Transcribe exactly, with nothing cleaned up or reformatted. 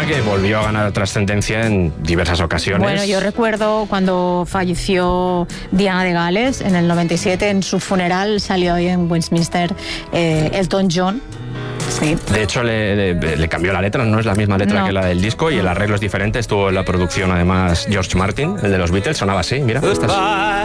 que volvió a ganar trascendencia en diversas ocasiones. Bueno, yo recuerdo cuando falleció Diana de Gales en el noventa y siete, en su funeral salió ahí en Westminster eh, Elton John. Sí. De hecho, le, le, le cambió la letra, no es la misma letra No. que la del disco, y el arreglo es diferente. Estuvo en la producción, además, George Martin, el de los Beatles, sonaba así, mira.